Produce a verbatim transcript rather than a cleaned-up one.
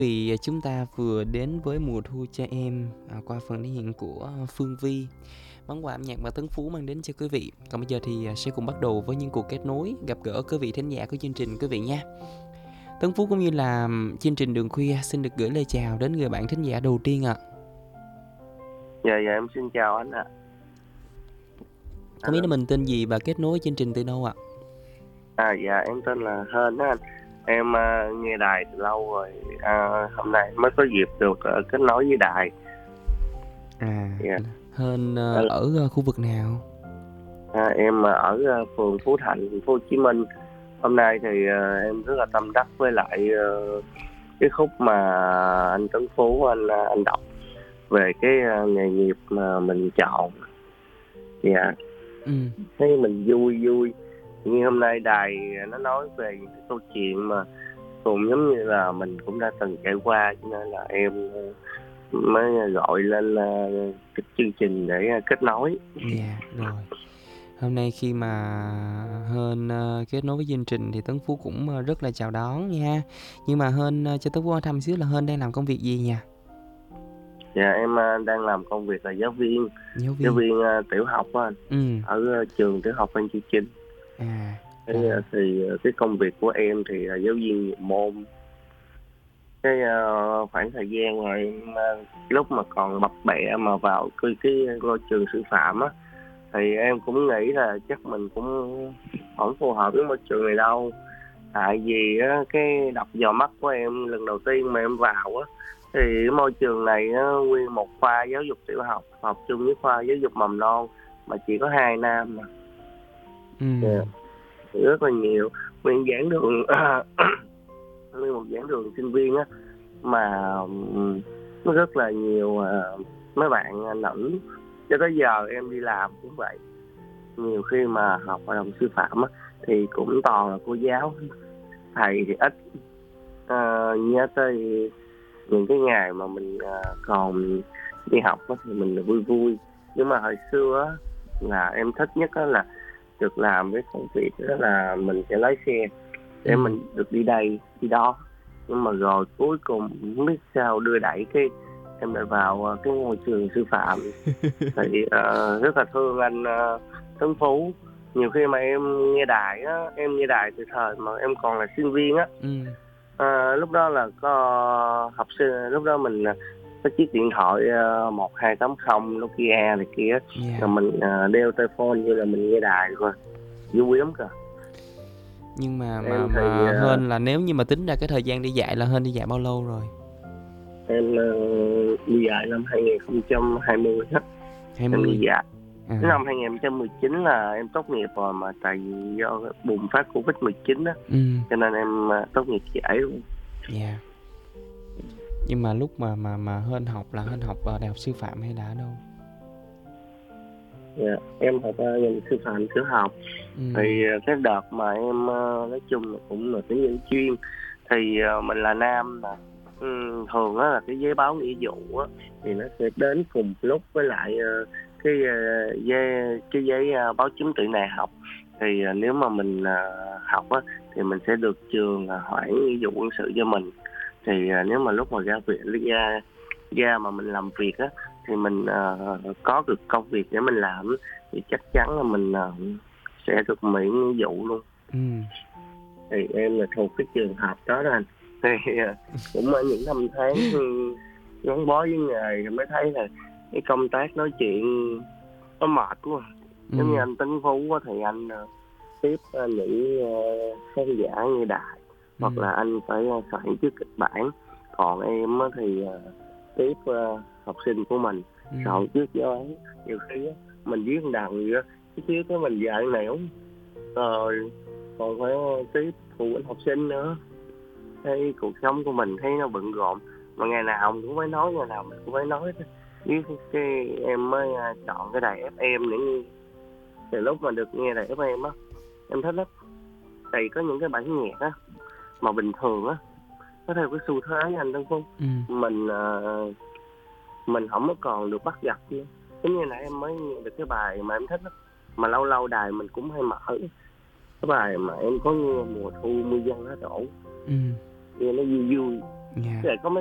Vì chúng ta vừa đến với mùa thu cho em à, qua phần thể hiện của Phương Vi, món quà âm nhạc mà Tấn Phú mang đến cho quý vị. Còn bây giờ thì à, sẽ cùng bắt đầu với những cuộc kết nối gặp gỡ quý vị thính giả của chương trình quý vị nha. Tấn Phú cũng như là chương trình Đường Khuya xin được gửi lời chào đến người bạn thính giả đầu tiên ạ. À. Dạ dạ em xin chào anh ạ. À. Không biết là mình tên gì và kết nối chương trình từ đâu ạ? À? à dạ em tên là Hên đó anh. Em uh, nghe đài từ lâu rồi, uh, hôm nay mới có dịp được uh, kết nối với đài. À yeah. Hên uh, ở uh, khu vực nào? À, em ở uh, phường Phú Thạnh, thành phố Hồ Chí Minh. Hôm nay thì uh, em rất là tâm đắc với lại uh, cái khúc mà anh Tấn Phú anh uh, anh đọc về cái uh, nghề nghiệp mà mình chọn. Dạ. Yeah. Ừ. Thấy mình vui vui. Như hôm nay đài nó nói về những cái câu chuyện mà cũng giống như là mình cũng đã từng trải qua, cho nên là em mới gọi lên cái chương trình để kết nối. Dạ yeah, rồi. Hôm nay khi mà Hên uh, kết nối với chương trình thì Tấn Phú cũng uh, rất là chào đón nha. Nhưng mà Hên uh, cho Tấn Phú hỏi thăm xíu là Hên đang làm công việc gì nha? Dạ em uh, đang làm công việc là giáo viên. Giáo viên, giáo viên uh, tiểu học á anh. Ừ. Ở uh, trường tiểu học Phan Chu Trinh. À. Thế, uh, thì uh, cái công việc của em thì là uh, giáo viên nhiều môn. Cái uh, khoảng thời gian rồi uh, lúc mà còn bập bẹ mà vào cái, cái ngôi trường sư phạm á, thì em cũng nghĩ là chắc mình cũng không phù hợp với môi trường này đâu. Tại vì á, cái đập vào mắt của em lần đầu tiên mà em vào á, thì môi trường này á, nguyên một khoa giáo dục tiểu học học chung với khoa giáo dục mầm non mà chỉ có hai nam mà. Ừ. Yeah. Rất là nhiều nguyên giảng đường nguyên một giảng đường sinh viên á, mà nó rất là nhiều uh, mấy bạn nữ. Cho tới giờ em đi làm cũng vậy, nhiều khi mà học hội đồng sư phạm á, thì cũng toàn là cô giáo, thầy thì ít. Uh, nhớ tới những cái ngày mà mình uh, còn đi học á, thì mình vui vui. Nhưng mà hồi xưa á, là em thích nhất á, là được làm cái công việc đó là mình sẽ lái xe để ừ. mình được đi đây đi đó. Nhưng mà rồi cuối cùng không biết sao đưa đẩy cái em lại vào cái ngôi trường sư phạm. Thì uh, rất là thương anh uh, Tấn Phú. Nhiều khi mà em nghe đài á, em nghe đài từ thời mà em còn là sinh viên á. Ừ. Uh, lúc đó là có học sinh, lúc đó mình có chiếc điện thoại uh, một hai tám không Nokia này kia, yeah. Rồi mình uh, đeo tai phone như là mình nghe đài rồi, vui lắm cơ. Nhưng mà mà, thì, mà uh, Hên là nếu như mà tính ra cái thời gian đi dạy là Hên đi dạy bao lâu rồi? Em uh, đi dạy năm hai không hai không hết. hai mươi. Em đi dạy. À. Năm hai không một chín là em tốt nghiệp rồi, mà tại vì do bùng phát covid mười chín á, ừ. cho nên em uh, tốt nghiệp trễ luôn. Dạ. Yeah. Nhưng mà lúc mà mà mà Hên học là Hên học ở đại học sư phạm hay là ở đâu? Dạ, yeah, em học ở ngành sư phạm tiểu học. Ừ. Thì cái đợt mà em nói chung là cũng là tiếng nhân chuyên, thì mình là nam mà ừ, thường á là cái giấy báo nghĩa vụ á thì nó sẽ đến cùng lúc với lại cái giấy cái giấy báo chứng tự đại học. Thì nếu mà mình học á thì mình sẽ được trường hoãn nghĩa vụ quân sự cho mình. Thì nếu mà lúc mà ra viện ra ra mà mình làm việc á thì mình uh, có được công việc để mình làm thì chắc chắn là mình uh, sẽ được miễn nghĩa vụ luôn. Ừ. Thì em là thuộc cái trường hợp đó đó anh. Thì uh, cũng ở những năm tháng gắn bó với nghề mới thấy là cái công tác nói chuyện nó mệt quá. Ừ. Giống như anh Tấn Phú thì anh uh, tiếp uh, những uh, khán giả như đài, ừ. hoặc là anh phải uh, soạn trước kịch bản. Còn em uh, thì uh, tiếp uh, học sinh của mình, ừ. soạn trước giáo án. Nhiều khi uh, mình viết đằng gì đó, cái xíu cái mình dạy nẻo, rồi còn phải uh, tiếp phụ huynh học sinh nữa. Thấy cuộc sống của mình thấy nó bận rộn, mà ngày nào cũng phải nói, ngày nào mình cũng phải nói. Với cái em mới uh, chọn cái đài ép em để nghe. Từ lúc mà được nghe đài ép em á, em thích lắm. Tại có những cái bản nhạc á mà bình thường á có theo cái xu thế anh Tân Phú, ừ. mình uh, mình không có còn được bắt gặp nữa. Giống như nãy em mới nghe được cái bài mà em thích lắm, mà lâu lâu đài mình cũng hay mở cái bài mà em có nghe mùa thu mưa giăng lá đổ, ừ. nghe nó vui vui. Dạ. Với lại có mấy